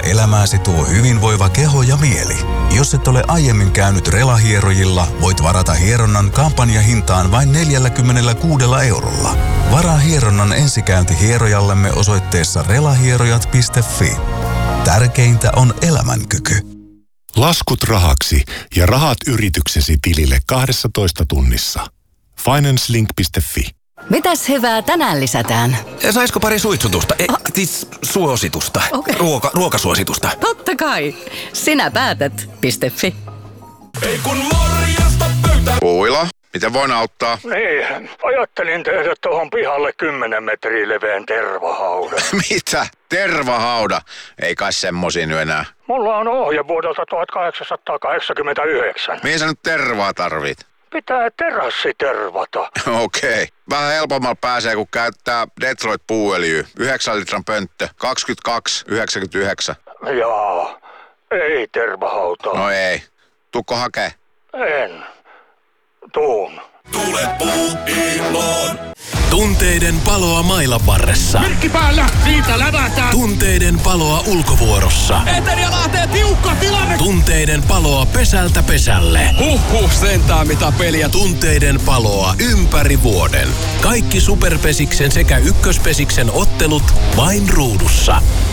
elämääsi tuo hyvinvoiva keho ja mieli. Jos et ole aiemmin käynyt Rela-hierojilla, voit varata hieronnan kampanjahintaan vain 46 €. Varaa hieronnan ensikäynti hierojallemme osoitteessa relahierojat.fi. Tärkeintä on elämänkyky. Laskut rahaksi ja rahat yrityksesi tilille 12 tunnissa. Financelink.fi. Mitäs hyvää tänään lisätään? Saisiko pari suitsutusta? Siis suositusta. Okay. Ruokasuositusta. Totta kai. Sinä päätät.fi. Ei kun morjesta pöytä. Puila, miten voin auttaa? Niin, ajattelin tehdä tuohon pihalle 10 metriä leveän tervahaudan. Mitä? Tervahauda? Ei kai semmosia nyt enää. Mulla on ohje vuodelta 1889. Mihin sä nyt tervaa tarvit? Pitää terassi tervata. Okei. Vähän helpommalla pääsee, kun käyttää Detroit puuöljyä. 9 litran pönttö. 22,99. Jaa, ei tervahautaa. No ei. Tuukko hakee? En. Tuun. Tule Puuiloon. Tunteiden paloa mailaparressa. Merkki päällä, siitä lävätään. Tunteiden paloa ulkovuorossa. Eteria lähtee tiukka tilanne. Tunteiden paloa pesältä pesälle. Sentään mitä peliä. Tunteiden paloa ympäri vuoden. Kaikki Superpesiksen sekä Ykköspesiksen ottelut vain ruudussa.